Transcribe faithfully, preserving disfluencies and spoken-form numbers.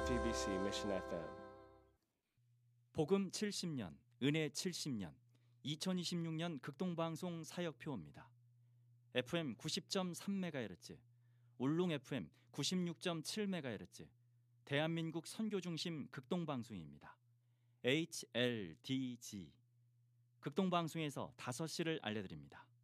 에프이비씨 Mission 에프엠. 복음 칠십 년, 은혜 칠십 년, 이천이십육 년 극동방송 사역표입니다. 에프엠 구십 점 삼 메가헤르츠, 울릉 에프엠 구십육 점 칠 메가헤르츠, 대한민국 선교중심 극동방송입니다. 에이치엘디지 극동방송에서 다섯 시를 알려드립니다.